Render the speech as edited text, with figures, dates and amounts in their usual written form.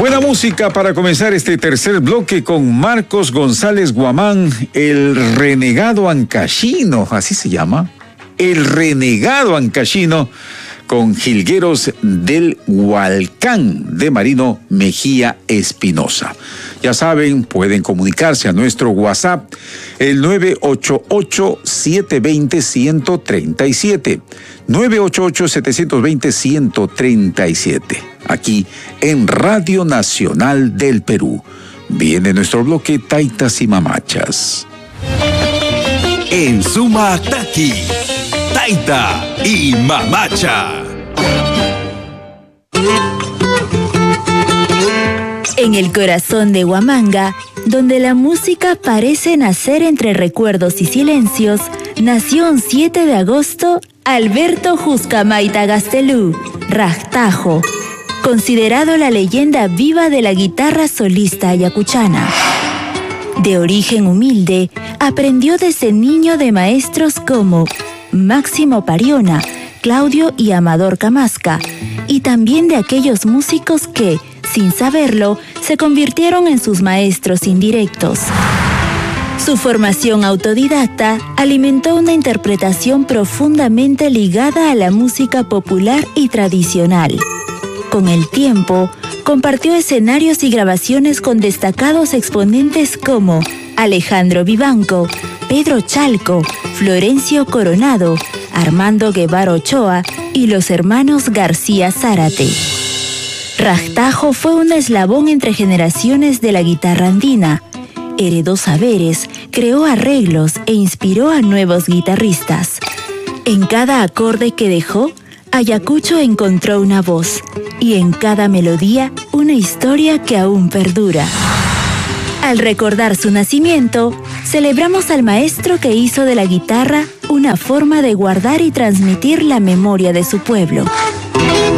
Buena música para comenzar este tercer bloque con Marcos González Guamán, el renegado ancashino, así se llama, el renegado ancashino, con Jilgueros del Hualcán de Marino Mejía Espinosa. Ya saben, pueden comunicarse a nuestro WhatsApp, el 988-720-137, 988-720-137, aquí en Radio Nacional del Perú. Viene nuestro bloque Taitas y Mamachas. En Suma Taqui, Taita y Mamacha. En el corazón de Huamanga, donde la música parece nacer entre recuerdos y silencios, nació un 7 de agosto Alberto Juscamaita Gastelú, Rajtajo, considerado la leyenda viva de la guitarra solista ayacuchana. De origen humilde, aprendió desde niño de maestros como Máximo Pariona, Claudio y Amador Camasca, y también de aquellos músicos que, sin saberlo, se convirtieron en sus maestros indirectos. Su formación autodidacta alimentó una interpretación profundamente ligada a la música popular y tradicional. Con el tiempo, compartió escenarios y grabaciones con destacados exponentes como Alejandro Vivanco, Pedro Chalco, Florencio Coronado, Armando Guevara Ochoa y los hermanos García Zárate. Rajtajo fue un eslabón entre generaciones de la guitarra andina. Heredó saberes, creó arreglos e inspiró a nuevos guitarristas. En cada acorde que dejó, Ayacucho encontró una voz, y en cada melodía, una historia que aún perdura. Al recordar su nacimiento, celebramos al maestro que hizo de la guitarra una forma de guardar y transmitir la memoria de su pueblo.